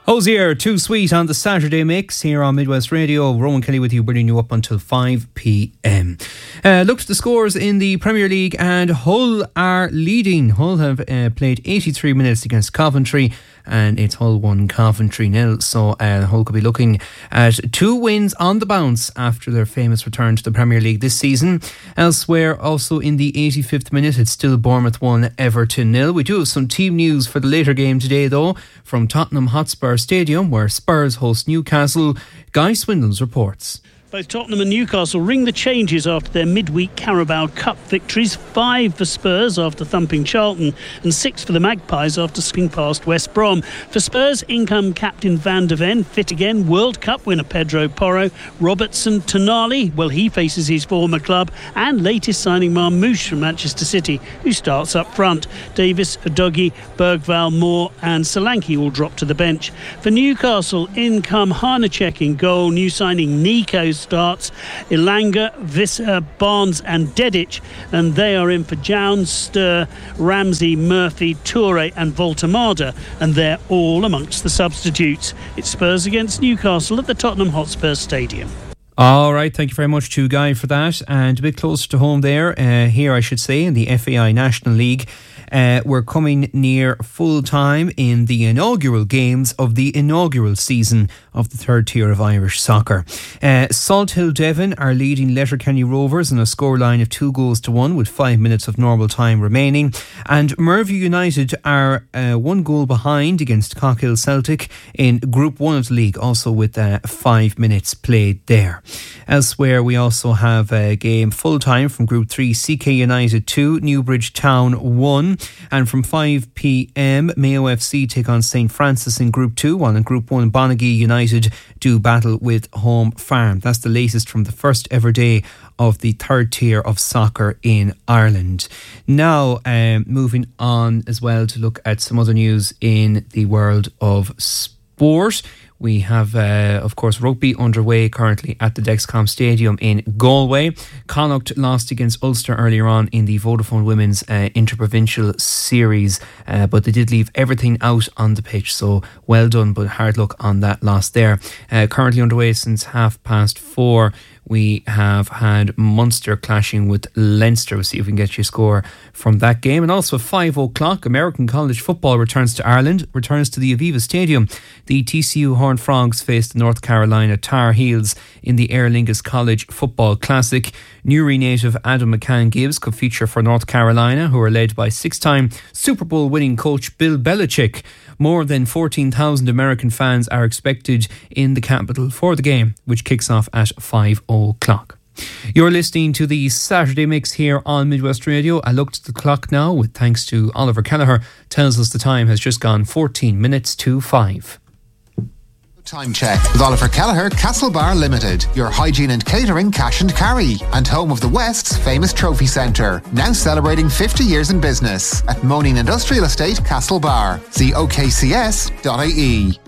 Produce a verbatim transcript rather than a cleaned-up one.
Hosier, Too Sweet on the Saturday Mix here on Midwest Radio. Rowan Kelly with you, bringing you up until five p.m. Uh, look at the scores in the Premier League, and Hull are leading. Hull have uh, played eighty-three minutes against Coventry, and it's Hull one, Coventry nil. So uh, Hull could be looking at two wins on the bounce after their famous return to the Premier League this season. Elsewhere, also in the eighty-fifth minute, it's still Bournemouth one, Everton nil. We do have some team news for the later game today, though, from Tottenham Hotspur Stadium, where Spurs host Newcastle. Guy Swindles reports. Both Tottenham and Newcastle ring the changes after their midweek Carabao Cup victories. Five for Spurs after thumping Charlton, and six for the Magpies after slipping past West Brom. For Spurs, income captain Van de Ven fit again. World Cup winner Pedro Porro. Robertson, Tonali, well, he faces his former club. And latest signing Marmoush from Manchester City, who starts up front. Davis, Udogie, Bergvall, Moore and Solanke all drop to the bench. For Newcastle, income Hanacek in goal. New signing Nico starts. Ilanga, Visser, Barnes and Dedic, and they are in for Jones, Stur, Ramsey, Murphy, Toure and Voltamada, and they're all amongst the substitutes. It's Spurs against Newcastle at the Tottenham Hotspur Stadium. All right, thank you very much to Guy for that. And a bit closer to home there, uh, here I should say, in the F A I National League, uh, we're coming near full time in the inaugural games of the inaugural season of the third tier of Irish soccer. Uh, Salt Hill Devon are leading Letterkenny Rovers on a scoreline of two goals to one with five minutes of normal time remaining. And Merview United are uh, one goal behind against Cockhill Celtic in Group one of the league, also with uh, five minutes played there. Elsewhere, we also have a game full time from Group three, C K United two, Newbridge Town one, and from five p.m, Mayo F C take on St Francis in Group two, while in Group one, Bonaghy United do battle with Home Farm. That's the latest from the first ever day of the third tier of soccer in Ireland. Now, um, moving on as well to look at some other news in the world of sport. We have, uh, of course, rugby underway currently at the Dexcom Stadium in Galway. Connacht lost against Ulster earlier on in the Vodafone Women's uh, Interprovincial Series, uh, but they did leave everything out on the pitch, so well done, but hard luck on that loss there. Uh, currently underway since half past four. We have had Munster clashing with Leinster. We'll see if we can get your score from that game. And also at five o'clock, American college football returns to Ireland, returns to the Aviva Stadium. The T C U Horned Frogs face the North Carolina Tar Heels in the Aer Lingus College Football Classic. Newry native Adam McCann Gibbs could feature for North Carolina, who are led by six-time Super Bowl winning coach Bill Belichick. More than fourteen thousand American fans are expected in the capital for the game, which kicks off at five o'clock. You're listening to the Saturday Mix here on Midwest Radio. I looked at the clock now, with thanks to Oliver Kelleher, tells us the time has just gone fourteen minutes to five. Time check with Oliver Kelleher, Castlebar Limited, your hygiene and catering cash and carry, and home of the West's famous trophy centre, now celebrating fifty years in business at Moaning Industrial Estate, Castlebar. See o k c s dot i e.